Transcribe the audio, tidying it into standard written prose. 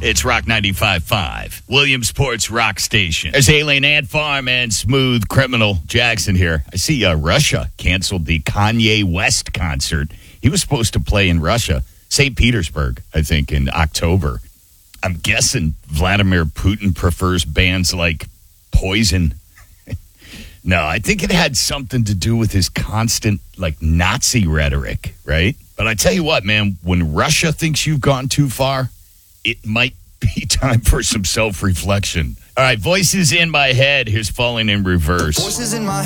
It's Rock 95.5, Williamsport's rock station. There's Alien Ant Farm and Smooth Criminal Jackson here. I see Russia canceled the Kanye West concert. He was supposed to play in Russia, St. Petersburg, I think, in October. I'm guessing Vladimir Putin prefers bands like Poison. No, I think it had something to do with his constant, Nazi rhetoric, right? But I tell you what, man, when Russia thinks you've gone too far, it might be time for some self-reflection. All right, Voices in My Head. Here's Falling in Reverse. Voices in my